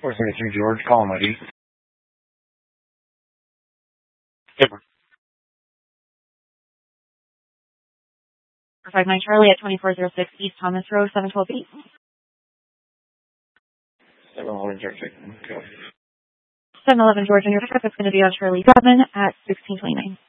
473 George, calling ID. Yep. 459 Charlie at 2406 East Thomas Road, 712 711 George. Okay. 711 George, and your pickup is going to be on Charlie 7 at 1629.